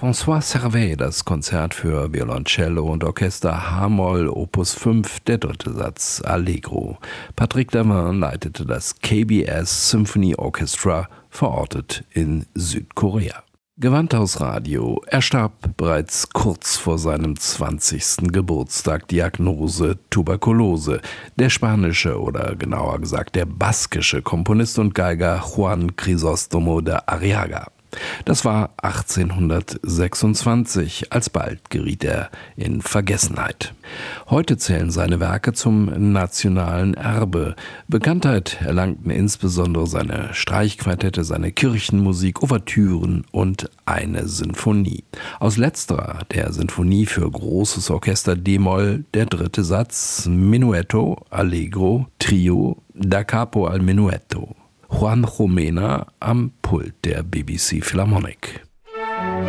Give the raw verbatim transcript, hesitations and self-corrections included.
François Servais, das Konzert für Violoncello und Orchester H-Moll Opus fünf, der dritte Satz, Allegro. Patrick Devin leitete das K B S Symphony Orchestra, verortet in Südkorea. Gewandhausradio. Er starb bereits kurz vor seinem zwanzigsten Geburtstag. Diagnose Tuberkulose. Der spanische oder genauer gesagt der baskische Komponist und Geiger Juan Crisóstomo de Arriaga. Das war achtzehnhundertsechsundzwanzig. Alsbald geriet er in Vergessenheit. Heute zählen seine Werke zum nationalen Erbe. Bekanntheit erlangten insbesondere seine Streichquartette, seine Kirchenmusik, Ouvertüren und eine Sinfonie. Aus letzterer, der Sinfonie für großes Orchester D-Moll, der dritte Satz, Menuetto, Allegro, Trio, Da capo al Menuetto. Juan Jomena am Pult der B B C Philharmonic.